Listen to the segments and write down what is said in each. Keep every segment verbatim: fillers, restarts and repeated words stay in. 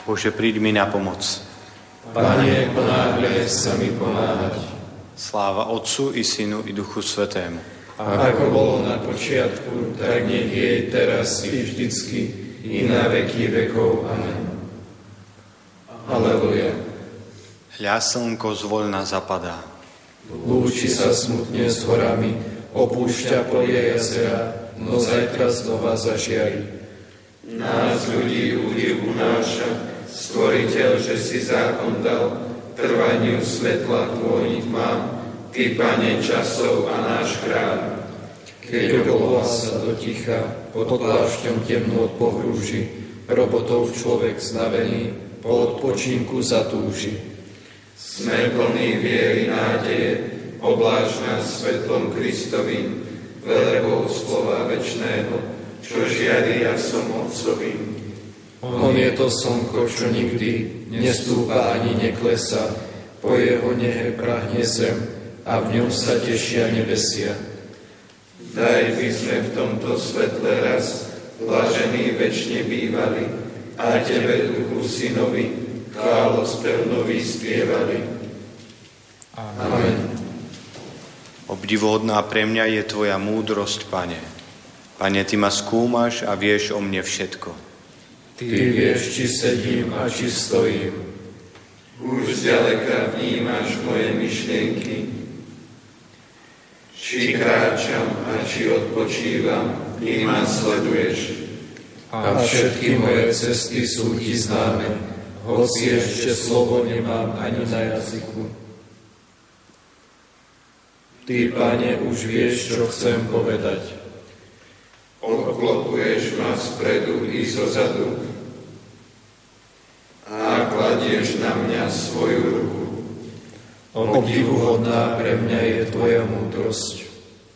Bože, príď mi na pomoc. Pane, ponáhľaj sa mi pomáhať. Sláva Otcu i Synu i Duchu Svätému. Ako bolo na počiatku, tak nech je teraz i vždycky, i na veky vekov. Amen. Aleluja. Hľa slnko zvoľna zapadá. Lúči sa smutne s horami, opúšťa polie jazera, no zajtra znova zažiari. Nás ľudí údiv unáša, Stvoriteľ, že si zákon dal, trvaniu svetla tvoriť mám, Ty, Pane časov a náš kráľ. Keď obloha sa doticha, pod plášťom temnôt pohrúži, robotov človek znavený, po odpočinku zatúži. Sme plní viery nádeje, obláž nás svetlom Kristovým, velebou slova večného, čo žiari ja som Otcovým. On je to slnko, čo nikdy nestúpa ani neklesá, po jeho nehe prahne zem a v ňom sa tešia nebesia. Daj by sme v tomto svetle raz blažení večne bývali a Tebe, Duchu Synovi, chválospev nový spievali. Amen. Obdivuhodná pre mňa je Tvoja múdrosť, Pane. Pane, Ty ma skúmaš a vieš o mne všetko. Ty vieš, či sedím a či stojím. Už zďaleka vnímaš moje myšlienky. Či kráčam a či odpočívam, Ty ma sleduješ. A všetky moje cesty sú Ti známe, hoci ešte slovo nemám ani na jazyku. Ty, Pane, už vieš, čo chcem povedať. Obklopuješ ma spredu i zozadu a kladieš na mňa svoju ruku. Obdivuhodná pre mňa je Tvoja múdrosť.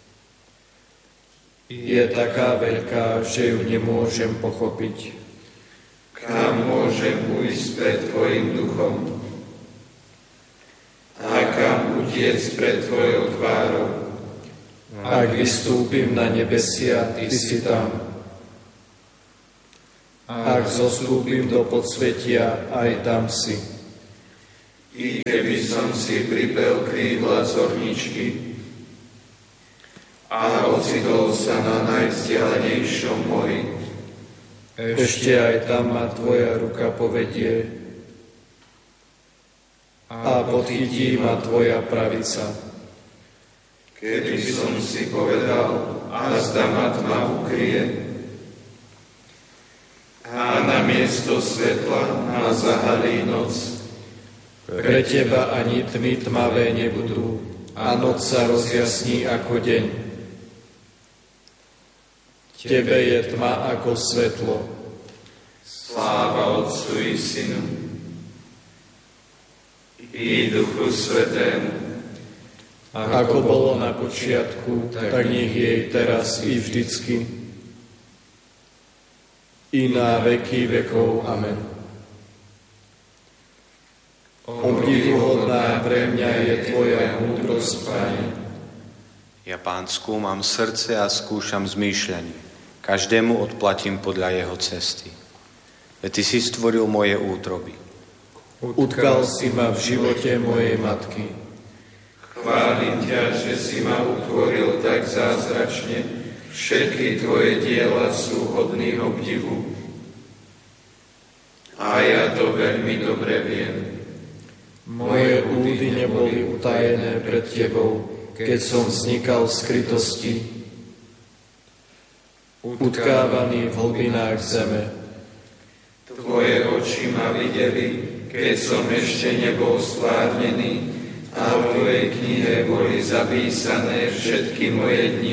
Je taká veľká, že ju nemôžem pochopiť. Kam môžem ujsť pred Tvojim duchom? A kam utiec pred Tvojou tvárou? Ak vystúpim na nebesia, Ty si tam. Ak zostúpim do podsvetia, aj tam si. I keby som si pripel krídla zorničky a ocitol sa na najvzdialenejšom mori, ešte aj tam ma Tvoja ruka povedie a podchytí ma Tvoja pravica. Kedy som si povedal, a zda ma tma ukryje, a namiesto svetla ma zahalí noc. Pre Teba ani tmy tmavé nebudú, a noc sa rozjasní ako deň. Tebe je tma ako svetlo. Sláva Otcu i Synu i Duchu Svätému. Ako bolo na počiatku, tak nech jej teraz i vždycky, i na veky vekov. Amen. Obdivuhodná pre mňa je Tvoja múdrosť, Pane. Ja, Pán, skúmam srdce a skúšam zmýšľanie. Každému odplatím podľa jeho cesty. Veď Ty si stvoril moje útroby. Utkal si ma v živote mojej matky. Chválim ťa, že si ma utvoril tak zázračne. Všetky Tvoje diela sú hodný obdivu. A ja to veľmi dobre viem. Moje údy neboli utajené pred Tebou, keď som vznikal v skrytosti, utkávaný v hlbinách zeme. Tvoje oči ma videli, keď som ešte nebol stvárnený, a v Tvojej knihe boli zapísané všetky moje dni.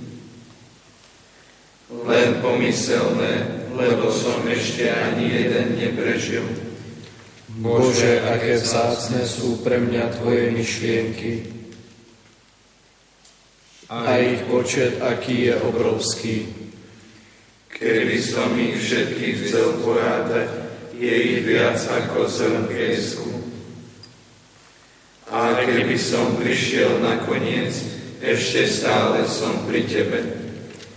Len pomyselné, lebo som ešte ani jeden neprežil. Bože, aké vzácne sú pre mňa Tvoje myšlienky. A ich počet, aký je obrovský. Keby som ich všetkých chcel porátať, je ich viac ako zrn piesku. A keby som prišiel na koniec, ešte stále som pri Tebe.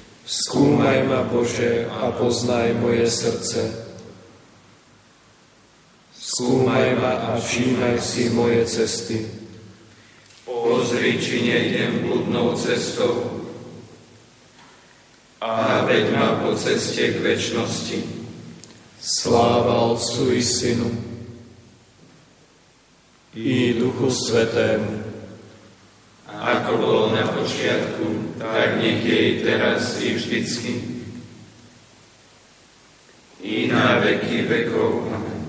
Skúmaj ma, Bože, a poznaj moje srdce. Skúmaj ma a všímaj si moje cesty. Pozri, či nejdem bludnou cestou a veď ma po ceste k večnosti. Sláva Otcu i Synu i Duchu Svätému, ako bolo na počiatku, tak nech je i teraz i vždycky, i na veky vekov. Amen.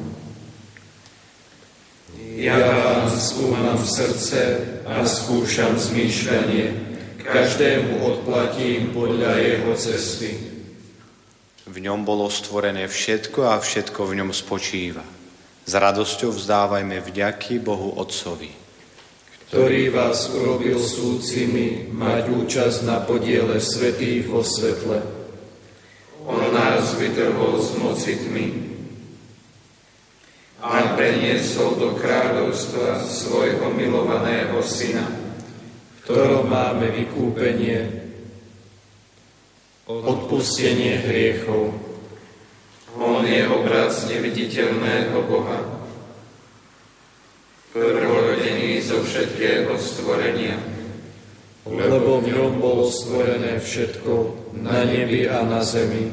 Ja Vám skúmam srdce a skúšam zmýšľanie, každému odplatím podľa jeho cesty. V ňom bolo stvorené všetko a všetko v ňom spočíva. S radosťou vzdávajme vďaky Bohu Otcovi, ktorý vás urobil súcimi mať účasť na podiele svätých vo svetle. On nás vytrhol z moci tmy a preniesol do kráľovstva svojho milovaného Syna, v ktorom máme vykúpenie, odpustenie hriechov. On je obraz neviditeľného Boha, prvorodený zo všetkého stvorenia. Lebo v ňom bolo stvorené všetko na nebi a na zemi,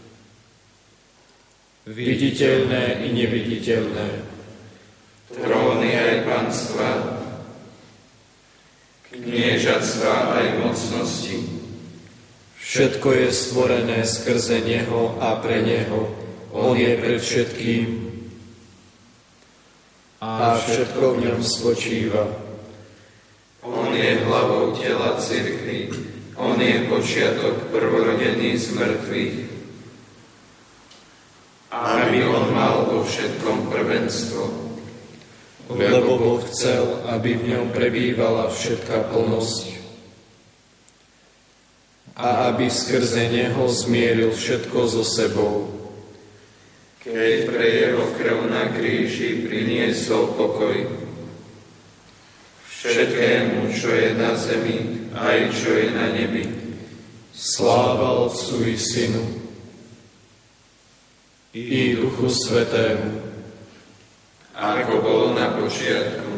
viditeľné i neviditeľné, Tróny aj panstva, kniežatstva aj mocnosti. Všetko je stvorené skrze Neho a pre Neho. On je pred všetkým a všetko v ňom spočíva. On je hlavou tela cirkvi, on je počiatok prvorodený z mŕtvych, aby on mal vo všetkom prvenstvo. Lebo Boh chcel, aby v ňom prebývala všetká plnosť a aby skrze Neho zmieril všetko so sebou. Keď pre jeho krv na kríži priniesol pokoj všetkému, čo je na zemi, aj čo je na nebi. Sláva Otcu i Synu i Duchu Svätému, ako bolo na počiatku,